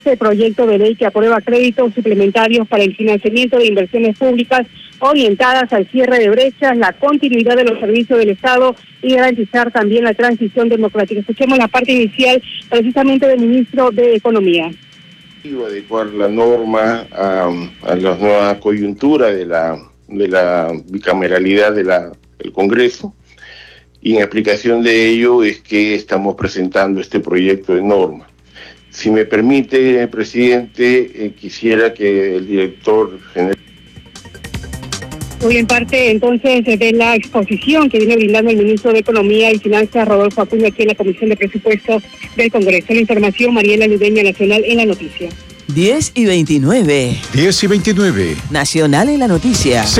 Este proyecto de ley que aprueba créditos suplementarios para el financiamiento de inversiones públicas orientadas al cierre de brechas, la continuidad de los servicios del Estado y garantizar también la transición democrática. Escuchemos la parte inicial precisamente del ministro de Economía. Adecuar la norma a la nueva coyuntura de la bicameralidad del Congreso, y en aplicación de ello es que estamos presentando este proyecto de norma. Si me permite, presidente, quisiera que el director general... Hoy en parte entonces de la exposición que viene brindando el ministro de Economía y Finanzas, Rodolfo Acuña, aquí en la Comisión de Presupuesto del Congreso. La información, Mariela Ludeña, Nacional en la Noticia. 10:29. 10:29. Nacional en la Noticia.